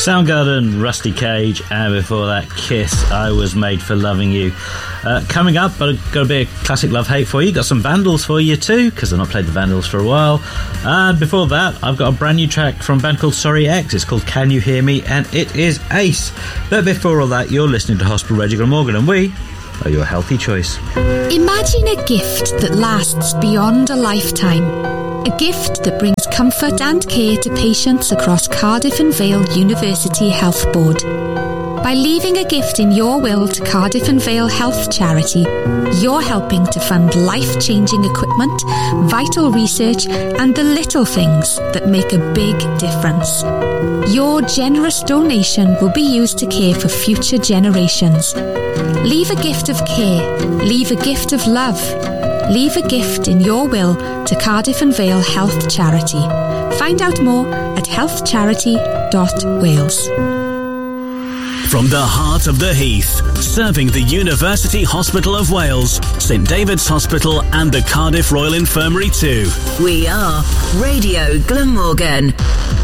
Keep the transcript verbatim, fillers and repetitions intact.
Soundgarden, Rusty Cage, and before that, Kiss, I Was Made for Loving You. Uh, coming up, I've got a bit of classic love-hate for you. Got some Vandals for you too, because I've not played the Vandals for a while. And before that, I've got a brand new track from a band called Sorry X. It's called Can You Hear Me? And it is Ace. But before all that, you're listening to Hospital Radio Glamorgan, and we are your healthy choice. Imagine a gift that lasts beyond a lifetime. A gift that brings comfort and care to patients across Cardiff and Vale University Health Board. By leaving a gift in your will to Cardiff and Vale Health Charity, you're helping to fund life-changing equipment, vital research, and the little things that make a big difference. Your generous donation will be used to care for future generations. Leave a gift of care. Leave a gift of love. Leave a gift in your will to Cardiff and Vale Health Charity. Find out more at health charity dot wales. From the heart of the Heath, serving the University Hospital of Wales, St David's Hospital and the Cardiff Royal Infirmary too. We are Radio Glamorgan.